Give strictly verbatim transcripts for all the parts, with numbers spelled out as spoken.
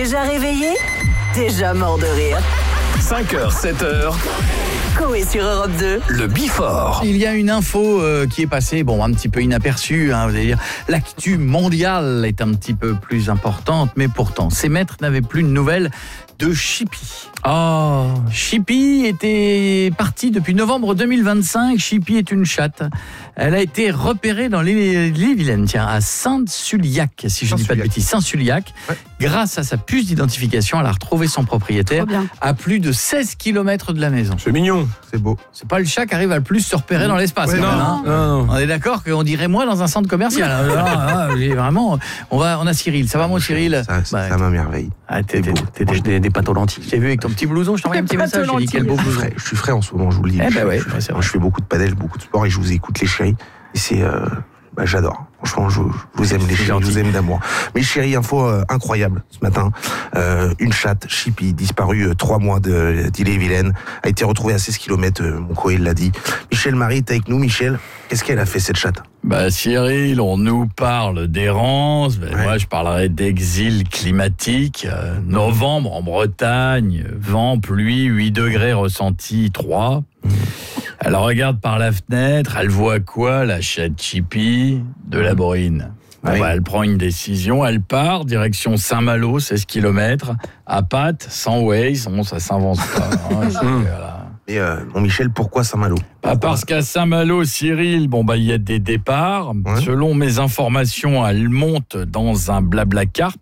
Déjà réveillé? Déjà mort de rire. cinq heures, sept heures. Coé sur Europe deux. Le Before. Il y a une info euh, qui est passée, bon, un petit peu inaperçue, hein, vous allez dire. L'actu mondiale est un petit peu plus importante, mais pourtant, ces maîtres n'avaient plus de nouvelles de Chippy. Oh, Chippy était partie depuis novembre deux mille vingt-cinq. Chippy est une chatte. Elle a été repérée dans l'île-et-Vilaine, tiens, à Saint-Suliac, si je ne dis pas de bêtises, Saint-Suliac. Ouais. Grâce à sa puce d'identification, elle a retrouvé son propriétaire à plus de seize kilomètres de la maison. C'est mignon, c'est beau. C'est pas le chat qui arrive à le plus se repérer dans l'espace. Ouais, quand non, même, hein. non, non. On est d'accord qu'on dirait moins dans un centre commercial. Alors, là, vraiment, on, va, on a Cyril. Ça va, mon Cyril? Ça, ça, bah, ça m'émerveille. Ah, t'es, t'es, t'es, t'es des, des pâtes aux lentilles. J'ai vu avec ton petit blouson, je t'envoie un petit message. J'ai dit quel beau blouson. Je suis frais en ce moment, je vous le dis. Eh je, ben ouais, je, ouais, c'est moi, je fais beaucoup de padel, beaucoup de sport et je vous écoute les chéris. Et c'est, euh, bah, j'adore. Franchement, je, je vous aime les chéris, je vous aime d'amour. Mais chéris, info euh, incroyable ce matin. Euh, une chatte, Chippy, disparue euh, trois mois de, d'Ille-et-Vilaine, a été retrouvée à seize kilomètres, euh, mon Coé l'a dit. Michel Marie est avec nous. Michel, qu'est-ce qu'elle a fait cette chatte? Bah Cyril, on nous parle d'errance, ben ouais. Moi je parlerai d'exil climatique. Euh, novembre en Bretagne, vent, pluie, huit degrés ressentis, trois. Mmh. Elle regarde par la fenêtre, elle voit quoi? La chatte Chippy, de la brune. Bon, oui. Bah, elle prend une décision, elle part, direction Saint-Malo, seize kilomètres, à pattes, sans Waze, bon, ça s'invente pas. Hein, voilà. Et euh, bon Michel, pourquoi Saint-Malo? Bah parce qu'à Saint-Malo, Cyril, bon bah il y a des départs. Ouais. Selon mes informations, elle monte dans un Blablacar,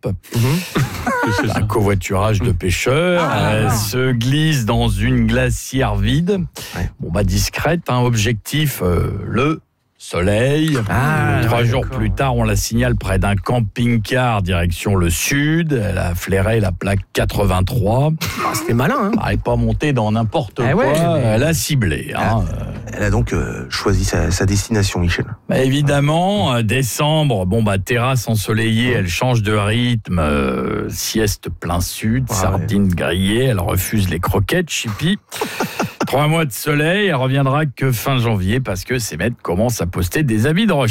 mmh. un covoiturage de pêcheurs. Ah, elle se glisse dans une glacière vide. Ouais. Bon bah discrète, hein, objectif euh, le soleil. Ah, Trois ouais, jours d'accord. plus tard, on la signale près d'un camping-car direction le sud. Elle a flairé la plaque quatre-vingt-trois. Ah, c'était malin, hein. Elle n'est pas montée dans n'importe ah, quoi. Ouais, mais... Elle a ciblé. Hein. Elle a donc euh, choisi sa, sa destination, Michel. Bah, évidemment, euh, décembre, bon bah terrasse ensoleillée, elle change de rythme, euh, sieste plein sud, ah, sardines ouais. grillées, elle refuse les croquettes, Chippy. Trois mois de soleil, elle reviendra que fin janvier parce que ces maîtres commencent à poster des habits de recherche.